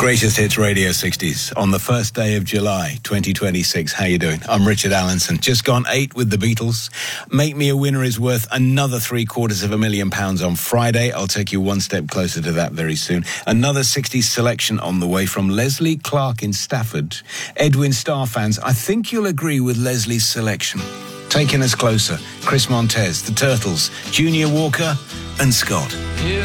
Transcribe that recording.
Greatest Hits Radio 60s on the first day of July 2026. How you doing? I'm Richard Allenson. Just gone 8 with the Beatles. Make Me a Winner is worth another £750,000 on Friday. I'll take you one step closer to that very soon. Another 60s selection on the way from Leslie Clark in Stafford. Edwin Starr fans, I think you'll agree with Leslie's selection. Taking us closer, Chris Montez, The Turtles, Junior Walker and Scott.